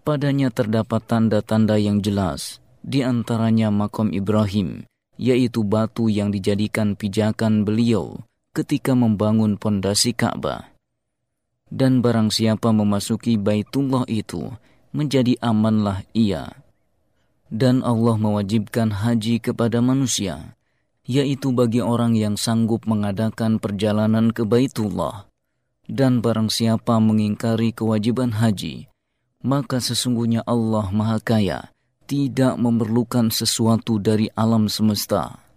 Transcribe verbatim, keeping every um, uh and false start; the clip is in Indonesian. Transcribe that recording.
Padanya terdapat tanda-tanda yang jelas, di antaranya makam Ibrahim, yaitu batu yang dijadikan pijakan beliau ketika membangun pondasi Ka'bah. Dan barang siapa memasuki Baitullah itu, menjadi amanlah ia. Dan Allah mewajibkan haji kepada manusia, yaitu bagi orang yang sanggup mengadakan perjalanan ke Baitullah. Dan barang siapa mengingkari kewajiban haji, maka sesungguhnya Allah Maha Kaya, tidak memerlukan sesuatu dari alam semesta.